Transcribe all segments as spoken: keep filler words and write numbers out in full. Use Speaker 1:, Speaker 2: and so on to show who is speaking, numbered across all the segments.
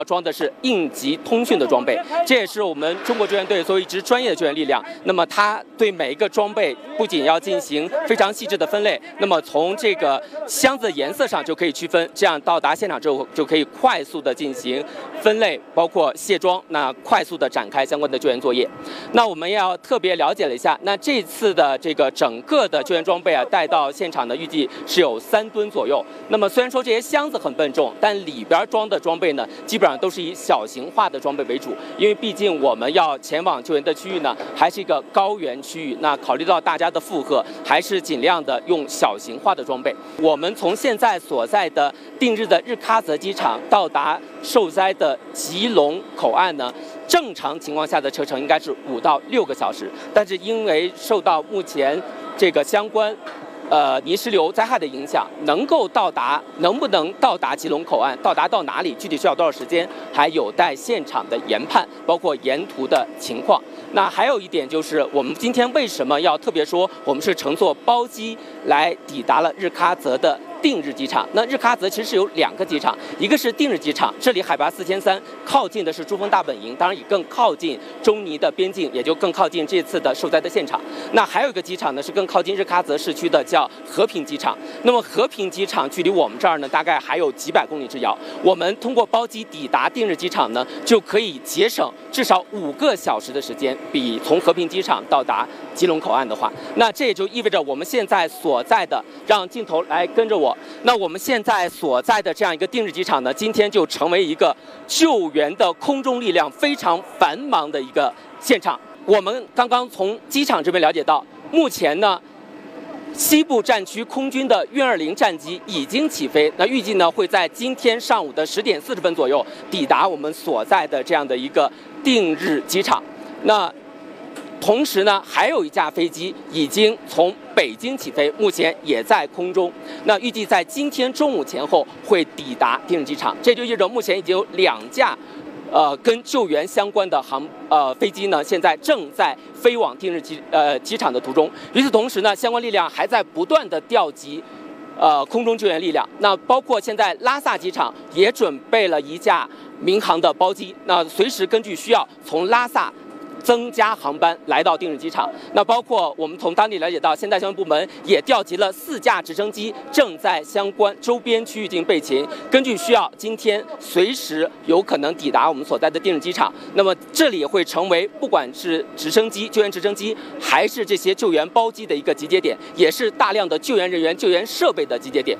Speaker 1: 装的是应急通讯的装备，这也是我们中国救援队作为一支专业的救援力量，那么它对每一个装备不仅要进行非常细致的分类，那么从这个箱子的颜色上就可以区分，这样到达现场之后就可以快速的进行分类，包括卸装，那快速的展开相关的救援作业。那我们也要特别了解了一下，那这次的这个整个的救援装备啊，带到现场的预计是有三吨左右。那么虽然说这些箱子很笨重，但里边装的装备呢，基本上都是以小型化的装备为主，因为毕竟我们要前往救援的区域呢，还是一个高原区域。那考虑到大家的负荷，还是尽量的用小型化的装备。我们从现在所在的定日的日喀则机场到达受灾的吉隆口岸呢，正常情况下的车程应该是五到六个小时，但是因为受到目前这个相关呃泥石流灾害的影响，能够到达能不能到达吉隆口岸，到达到哪里，具体需要多少时间，还有待现场的研判，包括沿途的情况。那还有一点就是，我们今天为什么要特别说我们是乘坐包机来抵达了日喀则的定日机场？那日喀则其实是有两个机场，一个是定日机场，这里海拔四千三，靠近的是珠峰大本营，当然也更靠近中尼的边境，也就更靠近这次的受灾的现场。那还有一个机场呢，是更靠近日喀则市区的，叫和平机场。那么和平机场距离我们这儿呢，大概还有几百公里之遥。我们通过包机抵达定日机场呢，就可以节省至少五个小时的时间，比从和平机场到达吉隆口岸的话，那这也就意味着我们现在所在的，让镜头来跟着我。那我们现在所在的这样一个定日机场呢，今天就成为一个救援的空中力量非常繁忙的一个现场。我们刚刚从机场这边了解到，目前呢，西部战区空军的运二零战机已经起飞，那预计呢会在今天上午的十点四十分左右抵达我们所在的这样的一个定日机场。那同时呢，还有一架飞机已经从北京起飞，目前也在空中。那预计在今天中午前后会抵达定日机场，这就意味着目前已经有两架，呃，跟救援相关的航呃飞机呢，现在正在飞往定日机呃机场的途中。与此同时呢，相关力量还在不断的调集，呃，空中救援力量。那包括现在拉萨机场也准备了一架民航的包机，那随时根据需要从拉萨增加航班来到定日机场。那包括我们从当地了解到，现在相关部门也调集了四架直升机，正在相关周边区域进行备勤，根据需要，今天随时有可能抵达我们所在的定日机场。那么这里会成为不管是直升机、救援直升机，还是这些救援包机的一个集结点，也是大量的救援人员、救援设备的集结点。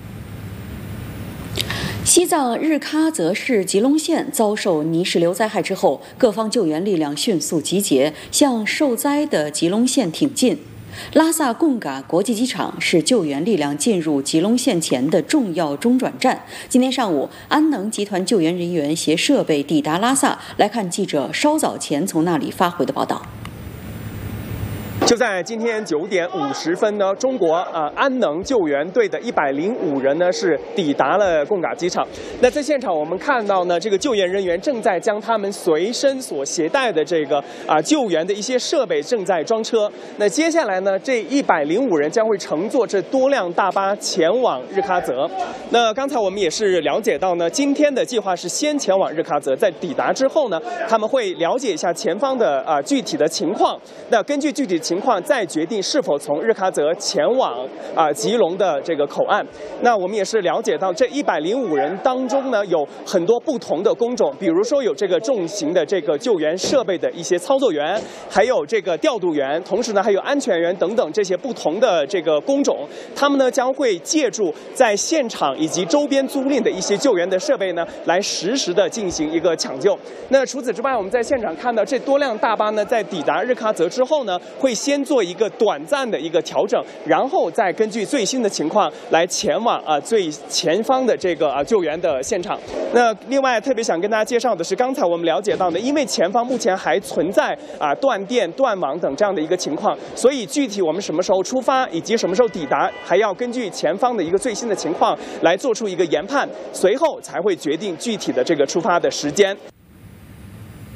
Speaker 2: 西藏日喀则市吉隆县遭受泥石流灾害之后，各方救援力量迅速集结，向受灾的吉隆县挺进。拉萨贡嘎国际机场是救援力量进入吉隆县前的重要中转站。今天上午，安能集团救援人员携设备抵达拉萨。来看记者稍早前从那里发回的报道。
Speaker 3: 就在今天九点五十分呢，中国呃安能救援队的一百零五人呢是抵达了贡嘎机场。那在现场我们看到呢，这个救援人员正在将他们随身所携带的这个啊、呃、救援的一些设备正在装车。那接下来呢，这一百零五人将会乘坐这多辆大巴前往日喀则。那刚才我们也是了解到呢，今天的计划是先前往日喀则，在抵达之后呢，他们会了解一下前方的啊、呃、具体的情况。那根据具体情况再决定是否从日喀则前往啊、呃、吉隆的这个口岸。那我们也是了解到，这一百零五人当中呢，有很多不同的工种，比如说有这个重型的这个救援设备的一些操作员，还有这个调度员，同时呢还有安全员等等这些不同的这个工种。他们呢将会借助在现场以及周边租赁的一些救援的设备呢，来实时的进行一个抢救。那除此之外，我们在现场看到这多辆大巴呢，在抵达日喀则之后呢，会先做一个短暂的一个调整，然后再根据最新的情况来前往啊最前方的这个啊救援的现场。那另外特别想跟大家介绍的是，刚才我们了解到呢，因为前方目前还存在啊断电、断网等这样的一个情况，所以具体我们什么时候出发以及什么时候抵达，还要根据前方的一个最新的情况来做出一个研判，随后才会决定具体的这个出发的时间。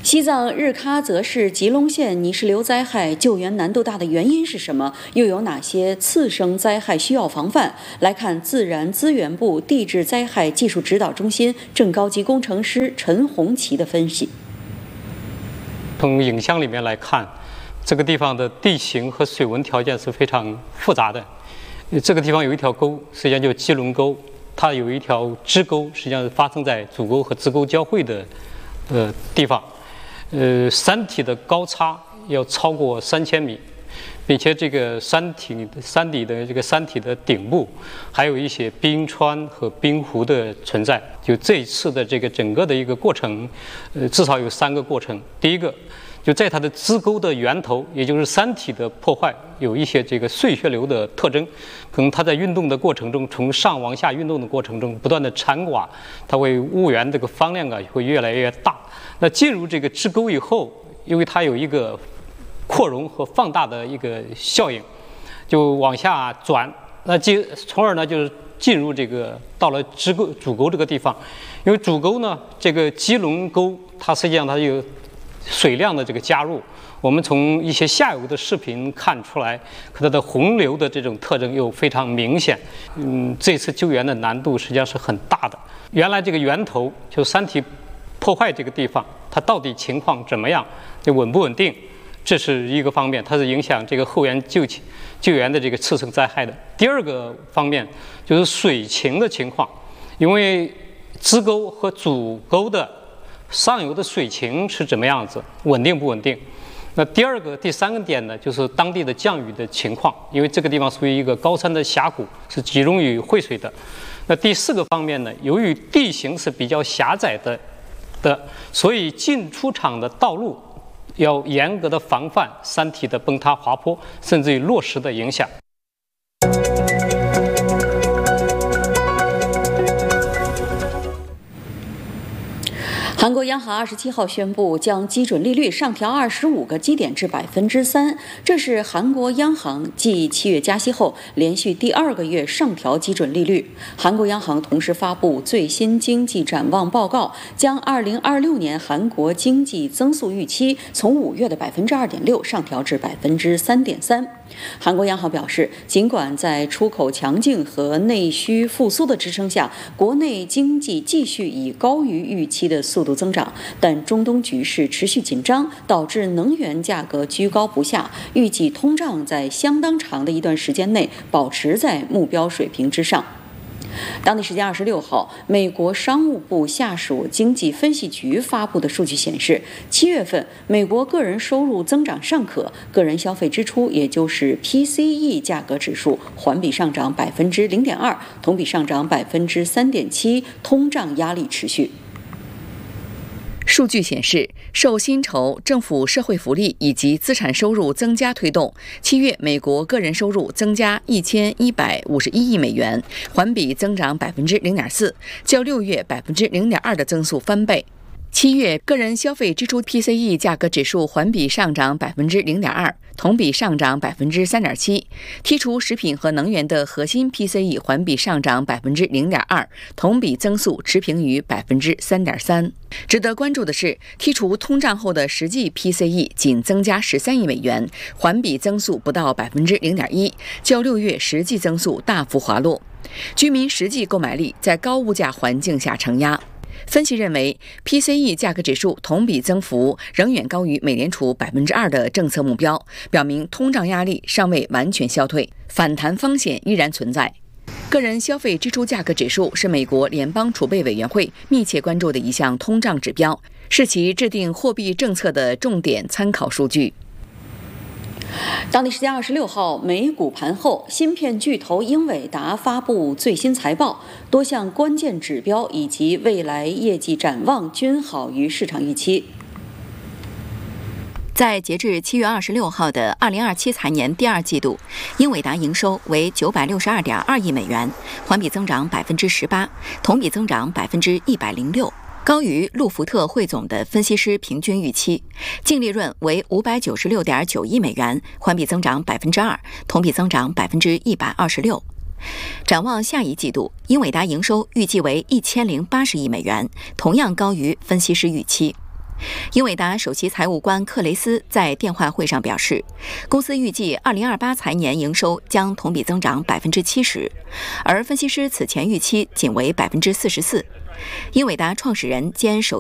Speaker 2: 西藏日喀则市吉隆县泥石流灾害救援难度大的原因是什么？又有哪些次生灾害需要防范？来看自然资源部地质灾害技术指导中心正高级工程师陈红旗的分析。
Speaker 4: 从影像里面来看，这个地方的地形和水文条件是非常复杂的。这个地方有一条沟，实际上就是基隆沟，它有一条支沟，实际上是发生在主沟和支沟交汇的呃地方。呃，山体的高差要超过三千米，并且这个山体山底的这个山体的顶部还有一些冰川和冰湖的存在。就这一次的这个整个的一个过程，呃，至少有三个过程。第一个，就在它的支沟的源头，也就是山体的破坏，有一些这个碎屑流的特征。可能它在运动的过程中，从上往下运动的过程中，不断的缠刮，它会物源这个方量啊会越来越大。那进入这个支沟以后，因为它有一个扩容和放大的一个效应，就往下转，那进从而呢就是进入这个到了支沟主沟这个地方。因为主沟呢，这个基隆沟它实际上它有水量的这个加入，我们从一些下游的视频看出来，可它的洪流的这种特征又非常明显。嗯，这次救援的难度实际上是很大的。原来这个源头就山体破坏这个地方，它到底情况怎么样，就稳不稳定，这是一个方面，它是影响这个后援救起救援的这个次生灾害的。第二个方面就是水情的情况，因为支沟和主沟的上游的水情是怎么样子，稳定不稳定。那第二个、第三个点呢，就是当地的降雨的情况，因为这个地方属于一个高山的峡谷，是集中于汇水的。那第四个方面呢，由于地形是比较狭窄的的，所以进出场的道路要严格的防范山体的崩塌滑坡，甚至于落石的影响。
Speaker 2: 韩国央行二十七号宣布将基准利率上调二十五个基点至百分之三，这是韩国央行继七月加息后连续第二个月上调基准利率。韩国央行同时发布最新经济展望报告，将二零二六年韩国经济增速预期从五月的百分之二点六上调至百分之三点三。韩国央行表示，尽管在出口强劲和内需复苏的支撑下，国内经济继续以高于预期的速度增长，但中东局势持续紧张，导致能源价格居高不下，预计通胀在相当长的一段时间内保持在目标水平之上。当地时间二十六号，美国商务部下属经济分析局发布的数据显示，七月份美国个人收入增长尚可，个人消费支出也就是 P C E 价格指数环比上涨百分之零点二，同比上涨百分之三点七，通胀压力持续。数据显示，受薪酬、政府社会福利以及资产收入增加推动，七月美国个人收入增加一千一百五十一亿美元，环比增长百分之零点四，较六月百分之零点二的增速翻倍。七月个人消费支出 P C E 价格指数环比上涨百分之零点二，同比上涨百分之三点七。剔除食品和能源的核心 P C E 环比上涨百分之零点二，同比增速持平于百分之三点三。值得关注的是，剔除通胀后的实际 P C E 仅增加十三亿美元，环比增速不到百分之零点一，较六月实际增速大幅滑落。居民实际购买力在高物价环境下承压。分析认为 ，P C E 价格指数同比增幅仍远高于美联储百分之二的政策目标，表明通胀压力尚未完全消退，反弹风险依然存在。个人消费支出价格指数是美国联邦储备委员会密切关注的一项通胀指标，是其制定货币政策的重点参考数据。当地时间二十六号，美股盘后，芯片巨头英伟达发布最新财报，多项关键指标以及未来业绩展望均好于市场预期。
Speaker 5: 在截至七月二十六号的二零二七财年第二季度，英伟达营收为九百六十二点二亿美元，环比增长百分之十八，同比增长百分之一百零六。高于路福特汇总的分析师平均预期，净利润为五百九十六点九亿美元，环比增长百分之二，同比增长百分之一百二十六。展望下一季度，英伟达营收预计为一千零八十亿美元，同样高于分析师预期。 英伟达首席财务官克雷斯在电话会上表示，公司预计二零二八财年营收将同比增长百分之七十，而分析师此前预期仅为百分之四十四。英伟达创始人兼首